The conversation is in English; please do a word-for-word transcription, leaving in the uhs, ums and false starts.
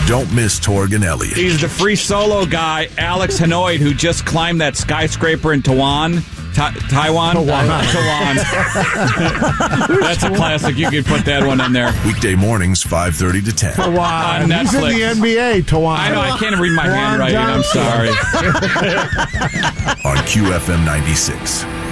Don't miss Torg and Elliott. He's the free solo guy, Alex Hanoid, who just climbed that skyscraper in Taiwan. Ta- Taiwan? Taiwan. Taiwan. That's a classic. You could put that one in there. Weekday mornings, five thirty to ten. Tawan. On He's in Netflix. the N B A, Tawan. I know, I can't read my Tawan handwriting. I'm Johnson. sorry. On Q F M ninety-six.